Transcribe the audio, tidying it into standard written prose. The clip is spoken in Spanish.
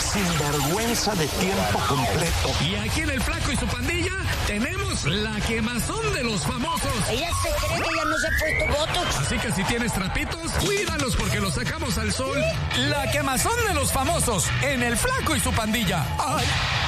sinvergüenza de tiempo completo. Y aquí en El Flaco y su pandilla tenemos la quemazón de los famosos. Ella se cree que ya no se ha puesto botox. Así que si tienes trapitos, cuídalos porque los sacamos al sol. La quemazón de los famosos en El Flaco y su pandilla. ¡Ay!